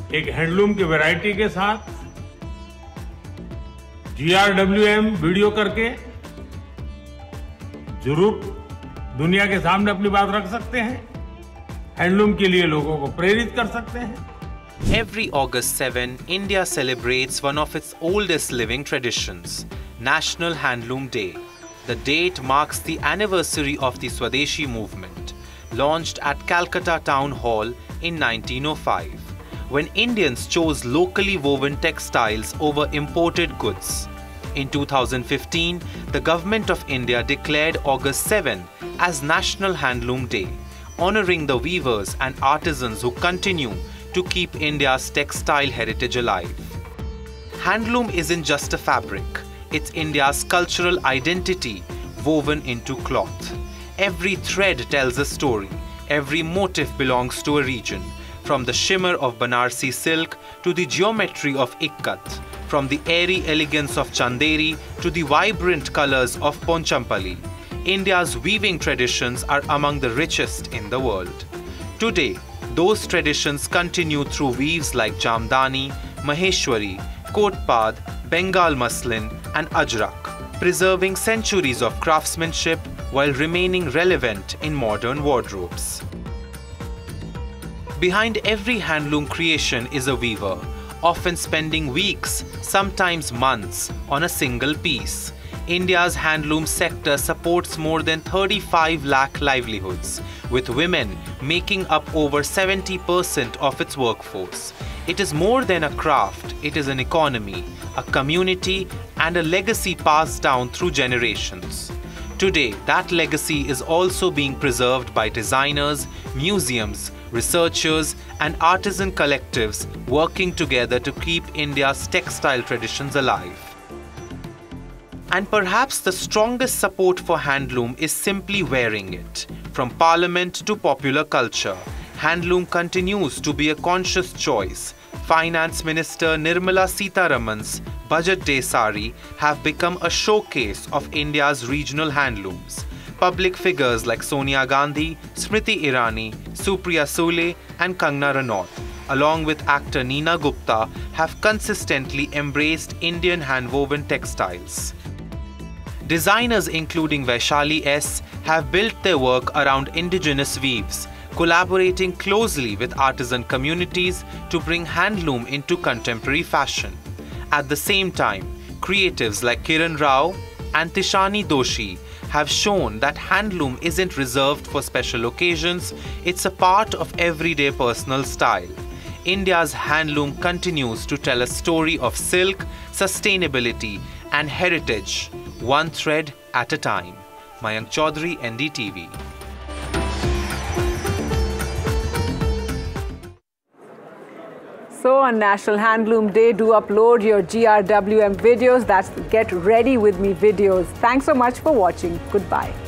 एक हैंडलूम की वैरायटी के साथ GRWM वीडियो करके जरूर दुनिया के सामने अपनी बात रख सकते हैं, हैंडलूम के लिए लोगों को प्रेरित कर सकते हैं। Every August 7, India celebrates one of its oldest living traditions, National Handloom Day. The date marks the anniversary of the Swadeshi movement, launched at Calcutta Town Hall in 1905, when Indians chose locally woven textiles over imported goods. In 2015, the Government of India declared August 7 as National Handloom Day, honoring the weavers and artisans who continue to keep India's textile heritage alive. Handloom isn't just a fabric, it's India's cultural identity woven into cloth. Every thread tells a story, every motif belongs to a region, from the shimmer of Banarsi silk to the geometry of Ikkat, from the airy elegance of Chanderi to the vibrant colors of Ponchampalli. India's weaving traditions are among the richest in the world. Today, those traditions continue through weaves like Jamdani, Maheshwari, Kotpad, Bengal muslin and Ajrak, preserving centuries of craftsmanship while remaining relevant in modern wardrobes. Behind every handloom creation is a weaver, often spending weeks, sometimes months, on a single piece. India's handloom sector supports more than 35 lakh livelihoods, with women making up over 70% of its workforce. It is more than a craft, it is an economy, a community, and a legacy passed down through generations. Today, that legacy is also being preserved by designers, museums, researchers, and artisan collectives working together to keep India's textile traditions alive. And perhaps the strongest support for handloom is simply wearing it. From parliament to popular culture, handloom continues to be a conscious choice. Finance Minister Nirmala Sitharaman's Budget Day Sari have become a showcase of India's regional handlooms. Public figures like Sonia Gandhi, Smriti Irani, Supriya Sule and Kangana Ranaut, along with actor Neena Gupta, have consistently embraced Indian handwoven textiles. Designers including Vaishali S. have built their work around indigenous weaves, collaborating closely with artisan communities to bring handloom into contemporary fashion. At the same time, creatives like Kiran Rao and Tishani Doshi have shown that handloom isn't reserved for special occasions, it's a part of everyday personal style. India's handloom continues to tell a story of silk, sustainability, and heritage, one thread at a time. Mayank Chaudhary, NDTV. So on National Handloom Day, do upload your GRWM videos. That's Get Ready With Me videos. Thanks so much for watching. Goodbye.